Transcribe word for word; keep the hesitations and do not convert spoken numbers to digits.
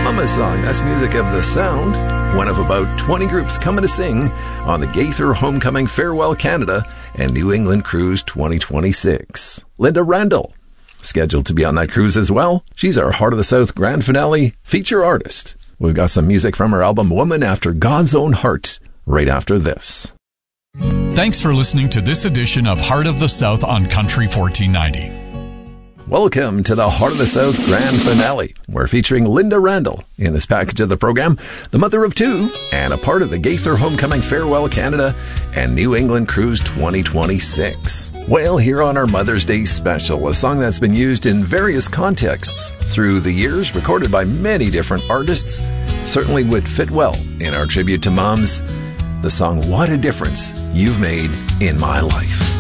Mama song. That's music of The Sound, one of about twenty groups coming to sing on the Gaither Homecoming Farewell Canada and New England Cruise twenty twenty-six. Linda Randall, scheduled to be on that cruise as well. She's our Heart of the South Grand Finale feature artist. We've got some music from her album Woman After God's Own Heart right after this. Thanks for listening to this edition of Heart of the South on Country fourteen ninety. Welcome to the Heart of the South Grand Finale. We're featuring Linda Randall in this package of the program, the mother of two and a part of the Gaither Homecoming Farewell Canada and New England Cruise twenty twenty-six. Well, here on our Mother's Day special, a song that's been used in various contexts through the years, recorded by many different artists, certainly would fit well in our tribute to moms. The song, What a Difference You've Made in My Life.